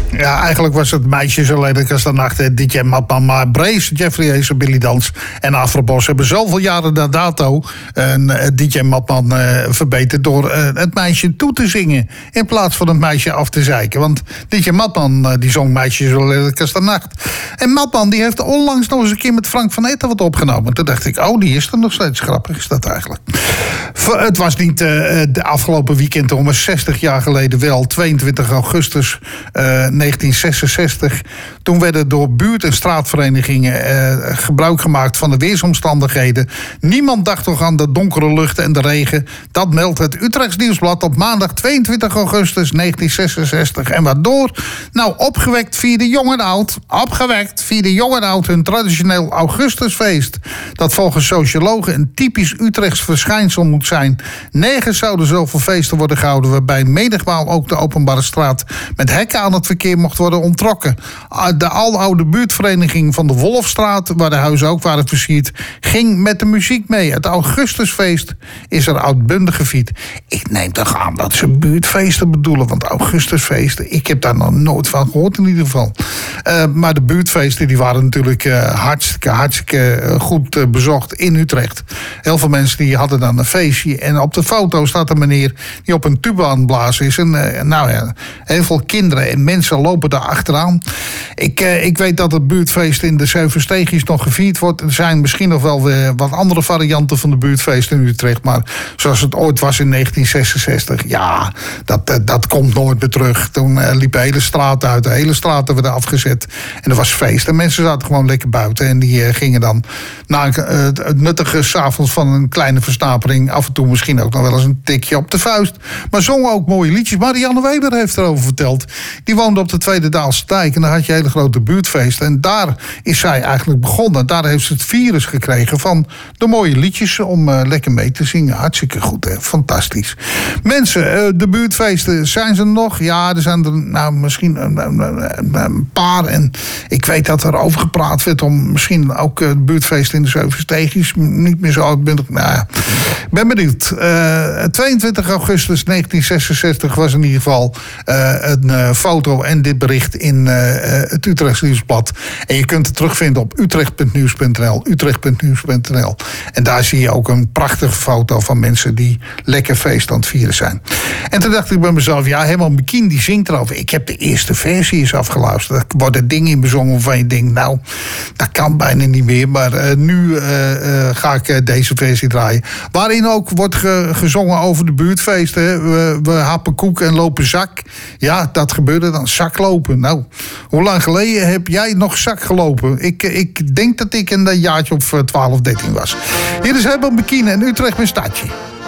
Ja, eigenlijk was het meisje zo lelijk als de nacht. DJ Matman, maar Brace, Jeffrey Ace, Billy Dans en Afrobos hebben zoveel jaren na dato DJ Matman verbeterd door het meisje toe te zingen in plaats van het meisje af te zeiken. Want DJ Matman die zong meisje zo lelijk als de nacht. En Matman die heeft onlangs nog eens een keer met Frank van Etten wat opgenomen. Toen dacht ik, oh, die is er nog steeds. Grappig is dat eigenlijk. Het was niet de afgelopen weekend, maar 60 jaar geleden wel. 22 augustus 1966. Toen werden door buurt- en straatverenigingen gebruik gemaakt van de weersomstandigheden. Niemand dacht toch aan de donkere lucht en de regen. Dat meldt het Utrechts Nieuwsblad op maandag 22 augustus 1966. En waardoor? Nou, opgewekt vierde jong en oud hun traditioneel Augustusfeest. Dat volgens sociologen een typisch Utrechts verschijnsel moet zijn. Nergens zouden zoveel feesten worden gehouden waarbij menigmaal ook de openbare straat met hekken aan het verkeer mocht worden onttrokken. De aloude buurtvereniging van de Wolfstraat, waar de huizen ook waren versierd, ging met de muziek mee. Het Augustusfeest is er uitbundig gevierd. Ik neem toch aan dat ze buurtfeesten bedoelen, want Augustusfeesten, ik heb daar nog nooit van gehoord in ieder geval. Maar de buurtfeesten die waren natuurlijk hartstikke goed bezocht in Utrecht. Heel veel mensen die hadden dan een feestje en op de foto staat een meneer die op een tuba aan het blazen is. En nou ja, heel veel kinderen en mensen lopen daar achteraan. Ik weet dat het buurtfeest in de Zevensteegjes nog gevierd wordt. Er zijn misschien nog wel weer wat andere varianten van de buurtfeesten in Utrecht. Maar zoals het ooit was in 1966, ja, dat komt nooit meer terug. Toen liep de hele straat uit. De hele straten werden afgezet. En er was feest. En mensen zaten gewoon lekker buiten. En die gingen dan na het nuttige 's avonds van een kleine versnapering af en toe misschien ook nog wel eens een tikje op de vuist. Maar zongen ook mooie liedjes. Marianne Weber heeft erover verteld. Die woonde op de Tweede Daalse Dijk. En daar had je hele grote buurtfeesten. En daar is zij eigenlijk begonnen. Daar heeft ze het virus gekregen van de mooie liedjes om lekker mee te zingen. Hartstikke goed, hè? Fantastisch. Mensen, de buurtfeesten, zijn ze nog? Ja, er zijn er nou misschien een paar. En ik weet dat er over gepraat werd om misschien ook het buurtfeest in de Zevensteegjes niet meer zo uitbundig. Nou ja, ik ben benieuwd. 22 augustus 1966 was in ieder geval een foto en dit bericht in het Utrechts Nieuwsblad. En je kunt het terugvinden op utrecht.nieuws.nl. En daar zie je ook een prachtige foto van mensen die lekker feest aan het vieren zijn. En toen dacht ik bij mezelf, ja, helemaal Bekien die zingt erover. Ik heb de eerste versie eens afgeluisterd. Er worden dingen in bezongen waarvan je denkt, nou, dat kan bijna niet meer. Maar nu ga ik deze versie draaien. Waarin ook wordt gezongen over de buurtfeesten. We happen koek en lopen zak. Ja, dat gebeurde dan. Zaklopen. Nou, hoe lang geleden heb jij nog zak gelopen? Ik denk dat ik een jaartje of 12, 13 was. Hier is Hebel Bekien en Utrecht mijn stadje.